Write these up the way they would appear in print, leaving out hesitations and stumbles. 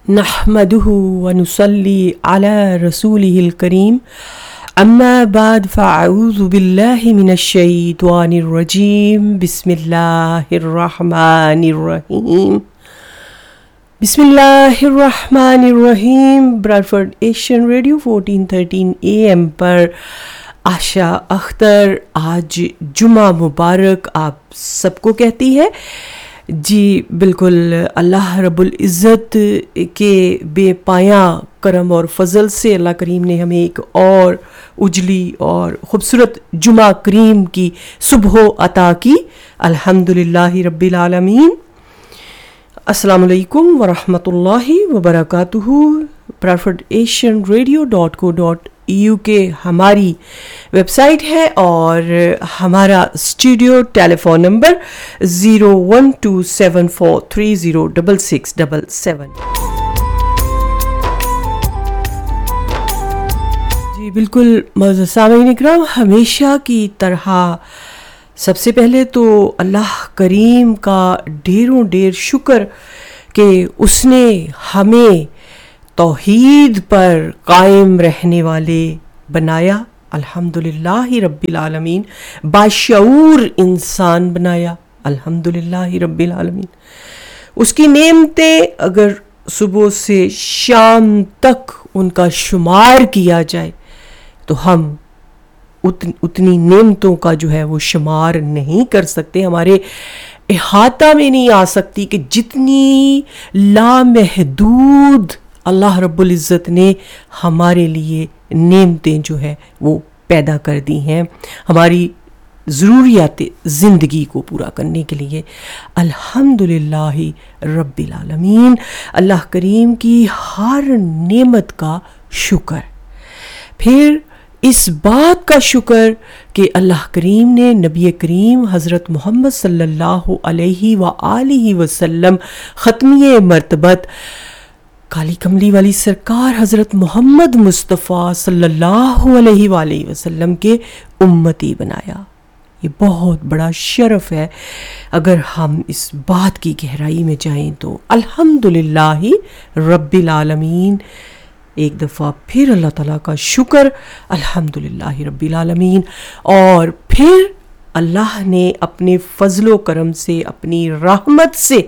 نحمده ونصلي على رسوله الكريم اما بعد فاعوذ بالله من الشيطان الرجيم بسم الله الرحمن الرحيم بسم الله الرحمن الرحیم. براڈفورڈ ایشین ریڈیو 1413 AM پر آشا اختر آج جمعہ مبارک آپ سب کو کہتی ہے. جی بالکل، اللہ رب العزت کے بے پایاں کرم اور فضل سے اللہ کریم نے ہمیں ایک اور اجلی اور خوبصورت جمعہ کریم کی صبح عطا کی. الحمدللہ رب العالمین. السلام علیکم ورحمۃ اللہ وبرکاتہ. براڈفورڈ ایشین radio.co.uk ہماری ویب سائٹ ہے اور ہمارا اسٹوڈیو ٹیلی فون نمبر 01274306677. جی بالکل معزز سامعین اکرام، ہمیشہ کی طرح سب سے پہلے تو اللہ کریم کا ڈھیروں ڈھیر شکر کہ اس نے ہمیں توحید پر قائم رہنے والے بنایا. الحمدللہ رب العالمین. باشعور انسان بنایا. الحمدللہ رب العالمین. اس کی نعمتیں اگر صبح سے شام تک ان کا شمار کیا جائے تو ہم اتنی نعمتوں کا جو ہے وہ شمار نہیں کر سکتے، ہمارے احاطہ میں نہیں آ سکتی کہ جتنی لامحدود اللہ رب العزت نے ہمارے لیے نعمتیں جو ہے وہ پیدا کر دی ہیں ہماری ضروریات زندگی کو پورا کرنے کے لیے. الحمدللہ رب العالمین. اللہ کریم کی ہر نعمت کا شکر. پھر اس بات کا شکر کہ اللہ کریم نے نبی کریم حضرت محمد صلی اللہ علیہ وآلہ وسلم ختمیہ مرتبت کالی کملی والی سرکار حضرت محمد مصطفیٰ صلی اللہ علیہ وآلہ وسلم کے امتی بنایا. یہ بہت بڑا شرف ہے. اگر ہم اس بات کی گہرائی میں جائیں تو الحمدللہ رب العالمین. ایک دفعہ پھر اللہ تعالیٰ کا شکر. الحمدللہ رب العالمین. اور پھر اللہ نے اپنے فضل و کرم سے، اپنی رحمت سے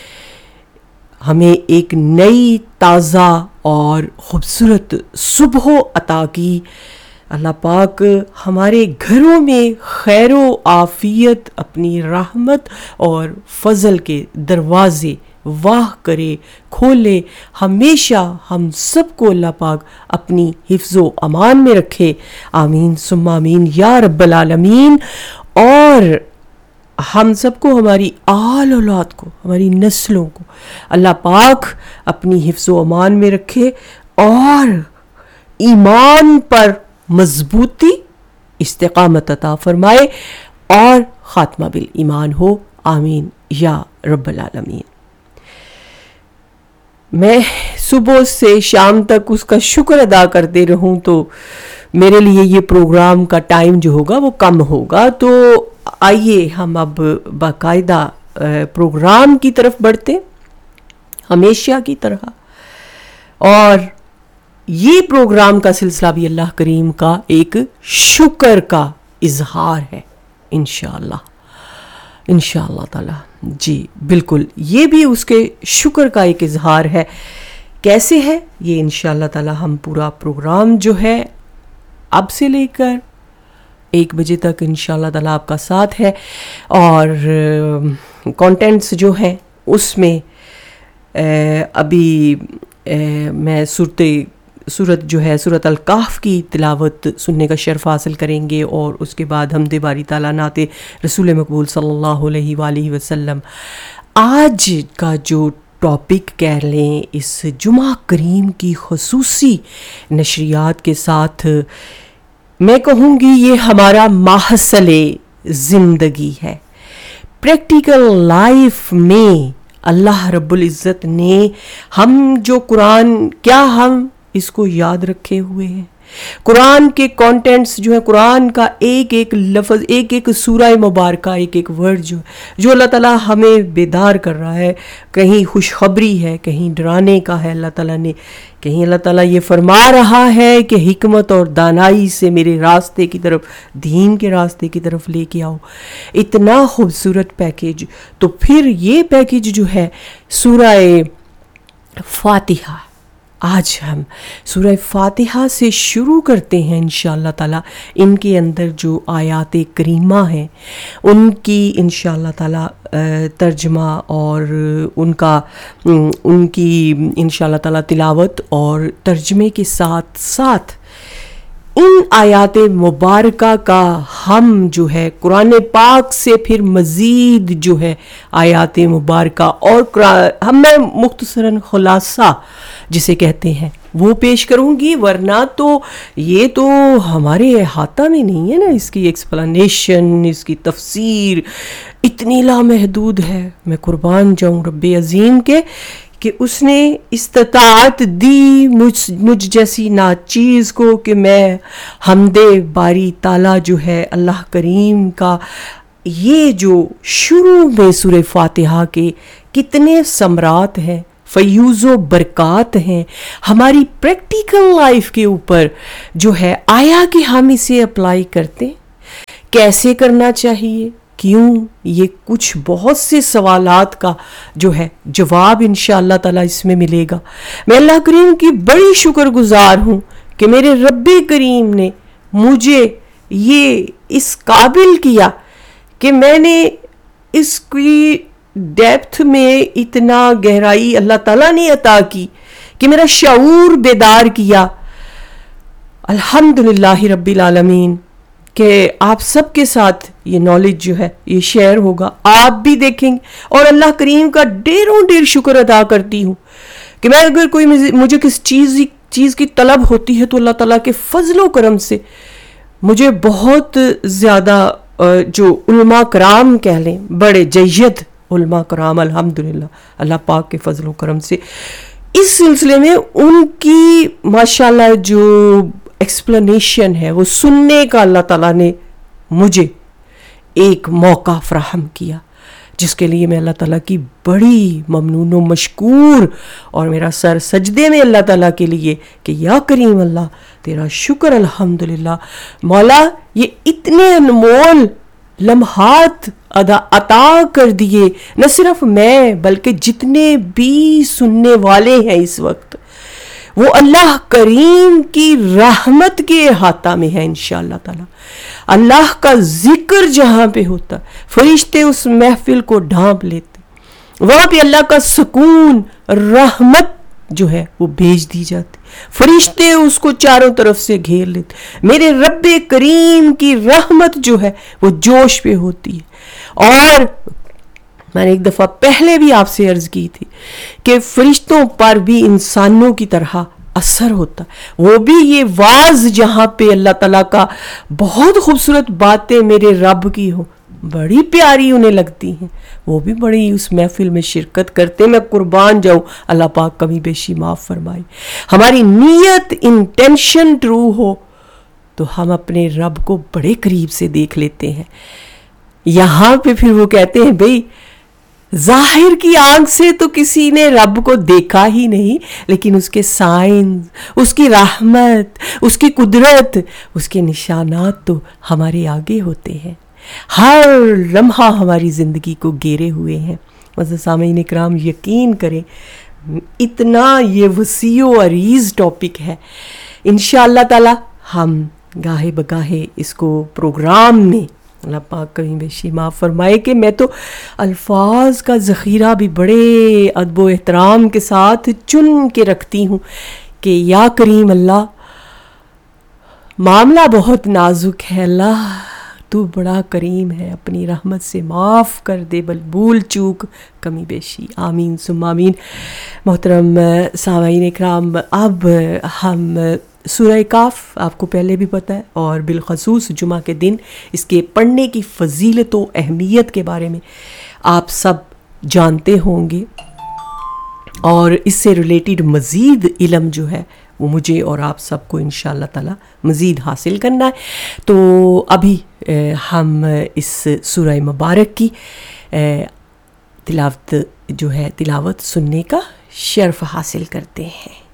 ہمیں ایک نئی تازہ اور خوبصورت صبح عطا کی. اللہ پاک ہمارے گھروں میں خیر و عافیت، اپنی رحمت اور فضل کے دروازے واہ کرے، کھولے. ہمیشہ ہم سب کو اللہ پاک اپنی حفظ و امان میں رکھے. آمین ثم آمین یا رب العالمین. اور ہم سب کو، ہماری آل اولاد کو، ہماری نسلوں کو اللہ پاک اپنی حفظ و امان میں رکھے اور ایمان پر مضبوطی، استقامت عطا فرمائے اور خاتمہ بالایمان ہو. آمین یا رب العالمین. میں صبح سے شام تک اس کا شکر ادا کرتے رہوں تو میرے لیے یہ پروگرام کا ٹائم جو ہوگا وہ کم ہوگا. تو آئیے ہم اب باقاعدہ پروگرام کی طرف بڑھتے ہمیشہ کی طرح. اور یہ پروگرام کا سلسلہ بھی اللہ کریم کا ایک شکر کا اظہار ہے انشاءاللہ تعالی. جی بالکل، یہ بھی اس کے شکر کا ایک اظہار ہے. کیسے ہے یہ انشاءاللہ تعالی ہم پورا پروگرام جو ہے اب سے لے کر 1 بجے تک انشاءاللہ تعالی آپ کا ساتھ ہے. اور کانٹینٹس جو ہیں اس میں ابھی میں سورت جو ہے سورت الکہف کی تلاوت سننے کا شرف حاصل کریں گے، اور اس کے بعد حمد باری تعالیٰ نعت رسول مقبول صلی اللہ علیہ وآلہ وسلم. آج کا جو ٹاپک کہہ لیں اس جمعہ کریم کی خصوصی نشریات کے ساتھ، میں کہوں گی یہ ہمارا ماحصل زندگی ہے. پریکٹیکل لائف میں اللہ رب العزت نے ہم جو قرآن، کیا ہم اس کو یاد رکھے ہوئے ہیں؟ قرآن کے کانٹینٹس جو ہے، قرآن کا ایک ایک لفظ، ایک ایک سورہ مبارکہ، ایک ایک ورڈ جو اللہ تعالیٰ ہمیں بیدار کر رہا ہے، کہیں خوشخبری ہے، کہیں ڈرانے کا ہے اللہ تعالیٰ نے، کہیں اللہ تعالیٰ یہ فرما رہا ہے کہ حکمت اور دانائی سے میرے راستے کی طرف، دین کے راستے کی طرف لے کے آؤ. اتنا خوبصورت پیکیج. تو پھر یہ پیکیج جو ہے سورہ فاتحہ، آج ہم سورہ فاتحہ سے شروع کرتے ہیں انشاءاللہ تعالیٰ. ان کے اندر جو آیات کریمہ ہیں ان کی انشاءاللہ تعالیٰ ترجمہ اور ان کی انشاءاللہ تعالیٰ تلاوت اور ترجمے کے ساتھ ساتھ ان آیات مبارکہ کا ہم جو ہے قرآن پاک سے پھر مزید جو ہے آیات مبارکہ اور میں مختصراً خلاصہ جسے کہتے ہیں وہ پیش کروں گی، ورنہ تو یہ تو ہمارے احاطہ میں نہیں ہے نا. اس کی ایکسپلینیشن، اس کی تفسیر اتنی لامحدود ہے. میں قربان جاؤں رب عظیم کے کہ اس نے استطاعت دی مجھ جیسی ناچیز کو کہ میں حمد باری تعالیٰ جو ہے اللہ کریم کا یہ جو شروع میں سورہ فاتحہ کے کتنے ثمرات ہیں، فیوز و برکات ہیں ہماری پریکٹیکل لائف کے اوپر جو ہے، آیا کہ ہم اسے اپلائی کرتے، کیسے کرنا چاہیے، کیوں، یہ کچھ بہت سے سوالات کا جو ہے جواب انشاءاللہ تعالیٰ اس میں ملے گا. میں اللہ کریم کی بڑی شکر گزار ہوں کہ میرے رب کریم نے مجھے یہ اس قابل کیا کہ میں نے اس کی ڈیپتھ میں اتنا گہرائی اللہ تعالیٰ نے عطا کی کہ میرا شعور بیدار کیا. الحمدللہ رب العالمین کہ آپ سب کے ساتھ یہ نالج جو ہے یہ شیئر ہوگا، آپ بھی دیکھیں گے. اور اللہ کریم کا ڈیر شکر ادا کرتی ہوں کہ میں اگر کوئی مجھے کس چیز کی طلب ہوتی ہے تو اللہ تعالیٰ کے فضل و کرم سے مجھے بہت زیادہ جو علماء کرام کہہ لیں، بڑے جید علماء کرام الحمدللہ اللہ پاک کے فضل و کرم سے اس سلسلے میں ان کی ماشاءاللہ جو ایکسپلینیشن ہے وہ سننے کا اللہ تعالیٰ نے مجھے ایک موقع فراہم کیا، جس کے لیے میں اللہ تعالیٰ کی بڑی ممنون و مشکور، اور میرا سر سجدے میں اللہ تعالیٰ کے لیے کہ یا کریم اللہ تیرا شکر الحمدللہ. مولا یہ اتنے انمول لمحات عطا کر دیے، نہ صرف میں بلکہ جتنے بھی سننے والے ہیں اس وقت، وہ اللہ کریم کی رحمت کے احاطہ میں ہے انشاءاللہ تعالیٰ. اللہ کا ذکر جہاں پہ ہوتا فرشتے اس محفل کو ڈھانپ لیتے، وہاں پہ اللہ کا سکون، رحمت جو ہے وہ بھیج دی جاتی، فرشتے اس کو چاروں طرف سے گھیر لیتے. میرے رب کریم کی رحمت جو ہے وہ جوش پہ ہوتی ہے. اور میں نے ایک دفعہ پہلے بھی آپ سے عرض کی تھی کہ فرشتوں پر بھی انسانوں کی طرح اثر ہوتا، وہ بھی یہ واز جہاں پہ اللہ تعالیٰ کا بہت خوبصورت باتیں میرے رب کی ہوں، بڑی پیاری انہیں لگتی ہیں، وہ بھی بڑی اس محفل میں شرکت کرتے. میں قربان جاؤں، اللہ پاک کمی بیشی معاف فرمائے. ہماری نیت انٹینشن ٹرو ہو تو ہم اپنے رب کو بڑے قریب سے دیکھ لیتے ہیں. یہاں پہ پھر وہ کہتے ہیں بھئی ظاہر کی آنکھ سے تو کسی نے رب کو دیکھا ہی نہیں، لیکن اس کے سائنز، اس کی رحمت، اس کی قدرت، اس کے نشانات تو ہمارے آگے ہوتے ہیں، ہر لمحہ ہماری زندگی کو گھیرے ہوئے ہیں. معزز سامعین اکرام، یقین کریں اتنا یہ وسیع و عریض ٹاپک ہے. انشاءاللہ تعالی ہم گاہے بگاہے اس کو پروگرام میں اللہ پاک کہیں بیشی معاف فرمائے کہ میں تو الفاظ کا ذخیرہ بھی بڑے ادب و احترام کے ساتھ چن کے رکھتی ہوں کہ یا کریم اللہ معاملہ بہت نازک ہے، اللہ تو بڑا کریم ہے، اپنی رحمت سے معاف کر دے بھول چوک کمی بیشی. آمین ثم آمین. محترم سامعین اکرام، اب ہم سورہ کاف آپ کو پہلے بھی پتہ ہے، اور بالخصوص جمعہ کے دن اس کے پڑھنے کی فضیلت و اہمیت کے بارے میں آپ سب جانتے ہوں گے، اور اس سے ریلیٹڈ مزید علم جو ہے وہ مجھے اور آپ سب کو انشاءاللہ تعالی مزید حاصل کرنا ہے. تو ابھی ہم اس سورہ مبارک کی تلاوت جو ہے تلاوت سننے کا شرف حاصل کرتے ہیں.